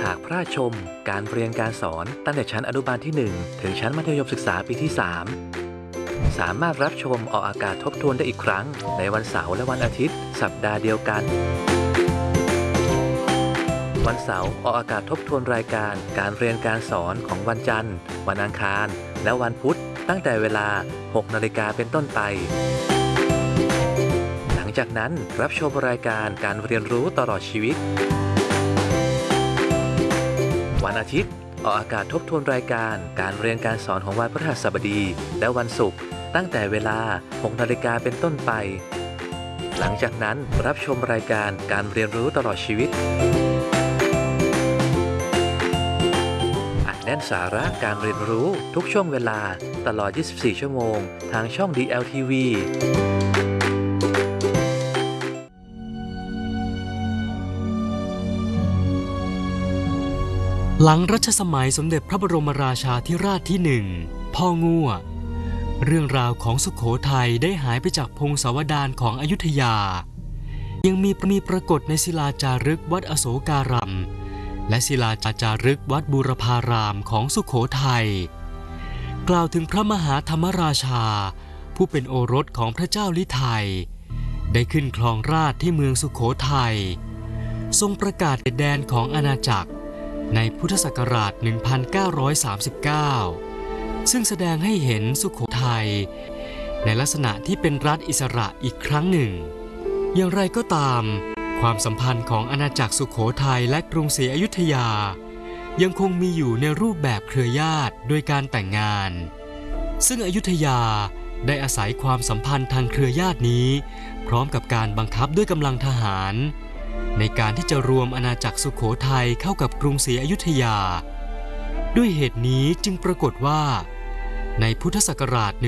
หากพระราชชมการเรียนการสอนตั้งแต่ชั้นอนุบาลที่ 1 ถึงชั้นมัธยมศึกษาปีที่ 3 สามารถรับชมออกอากาศทบทวนได้อีกครั้งในวันเสาร์และวันอาทิตย์สัปดาห์เดียวกันวันเสาร์ออกอากาศทบทวนรายการการเรียนการสอนของวันจันทร์วันอังคารและวันพุธตั้งแต่เวลา 6 นาฬิกาเป็นต้นไปหลังจากนั้นรับชมรายการการเรียนรู้ตลอดชีวิตวันอาทิตย์ออกอากาศทบทวนรายการการเรียนการสอนของวันพฤหัสบดีและวันศุกร์ตั้งแต่เวลา 6 นาฬิกาเป็นต้นไปหลังจากนั้นรับชมรายการการเรียนรู้ตลอดชีวิตอัดแน่นสาระการเรียนรู้ทุกช่วงเวลาตลอด 24 ชั่วโมงทางช่อง DLTV หลังรัชสมัยสมเด็จพระบรมราชาธิราชที่หนึ่งพ่องั่วเรื่องราวของสุโขทัยได้หายไปจากพงศาวดารของอยุธยายังมีปรากฏในศิลาจารึกวัดอโศการามและศิลาจารึกวัดบูรพารามของสุโขทัยกล่าวถึงพระมหาธรรมราชาผู้เป็นโอรสของพระเจ้าลิไทยได้ขึ้นครองราชย์ที่เมืองสุโขทัยทรงประกาศแดนของอาณาจักรในพุทธศักราช 1939 ซึ่งแสดงให้เห็นสุโขทัยในลักษณะที่เป็นรัฐอิสระอีกครั้งหนึ่งอย่างไรก็ตามความสัมพันธ์ของอาณาจักรสุโขทัยและกรุงศรีอยุธยายังคงมีอยู่ในรูปแบบเครือญาติโดยการแต่งงานซึ่งอยุธยาได้อาศัยความสัมพันธ์ทางเครือญาตินี้พร้อมกับการบังคับด้วยกำลังทหารในการที่จะรวมอาณาจักรสุโขทัยเข้ากับกรุงศรีอยุธยาด้วยเหตุนี้จึงปรากฏว่าในพุทธศักราช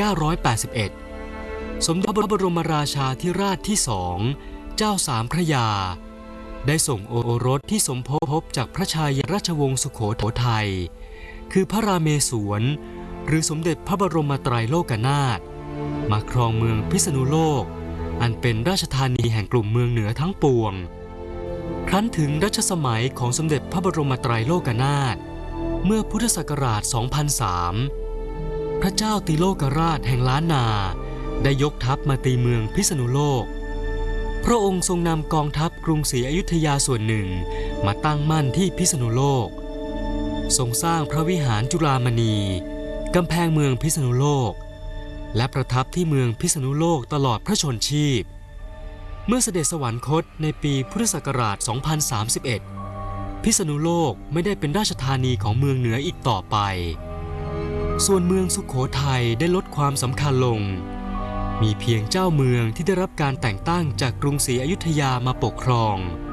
1981 สมเด็จพระบรมราชาธิราชที่สองเจ้าสามพระยาได้ส่งโอรสที่สมภพจากพระชายาราชวงศ์สุโขทัยคือพระราเมศวรหรือสมเด็จพระบรมไตรโลกนาถมาครองเมืองพิษณุโลกอันเป็นราชธานีแห่งกลุ่มเมืองเหนือทั้งปวงครั้นถึงรัชสมัยของสมเด็จพระบรมไตรโลกนาถเมื่อพุทธศักราช 2003 พระเจ้าติโลกราชแห่งล้านนาได้ยกทัพมาตีเมืองพิษณุโลกพระองค์ทรงนำกองทัพกรุงศรีอยุธยาส่วนหนึ่งมาตั้งมั่นที่พิษณุโลกทรงสร้างพระวิหารจุฬามณีกำแพงเมืองพิษณุโลกและประทับที่เมืองพิษณุโลกตลอดพระชนชีพเมื่อเสด็จสวรรคตในปีพุทธศักราช 2031 พิษณุโลกไม่ได้เป็นราชธานีของเมืองเหนืออีกต่อไปส่วนเมืองสุโขทัยได้ลดความสำคัญลงมีเพียงเจ้าเมืองที่ได้รับการแต่งตั้งจากกรุงศรีอยุธยามาปกครอง